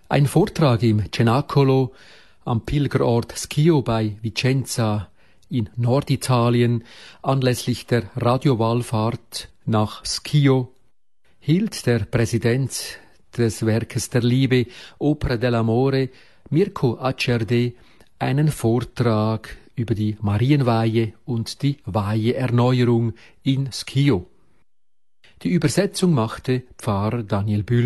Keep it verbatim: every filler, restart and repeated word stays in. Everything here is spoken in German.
Ein Vortrag im Cenacolo am Pilgerort Schio bei Vicenza in Norditalien anlässlich der Radiowallfahrt nach Schio hielt der Präsident des Werkes der Liebe, Opera dell'Amore, Mirko Acerde, einen Vortrag über die Marienweihe und die Weiheerneuerung in Schio. Die Übersetzung machte Pfarrer Daniel Bühl.